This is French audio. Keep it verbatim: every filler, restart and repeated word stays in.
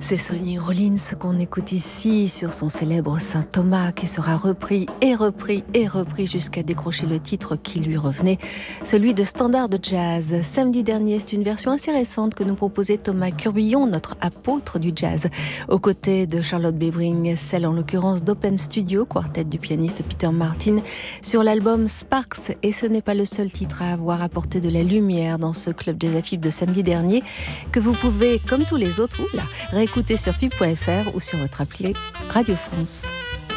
C'est Sonny Rollins qu'on écoute ici sur son célèbre Saint Thomas qui sera repris et repris et repris jusqu'à décrocher le titre qui lui revenait, celui de standard de jazz. Samedi dernier, c'est une version assez récente que nous proposait Thomas Curbillon, notre apôtre du jazz, aux côtés de Charlotte Bebring, celle en l'occurrence d'Open Studio, quartet du pianiste Peter Martin, sur l'album Sparks. Et ce n'est pas le seul titre à avoir apporté de la lumière dans ce club jazz à F I B de samedi dernier, que vous pouvez, comme tous les autres, oula, réécouter sur F I B point F R ou sur votre appli Radio France.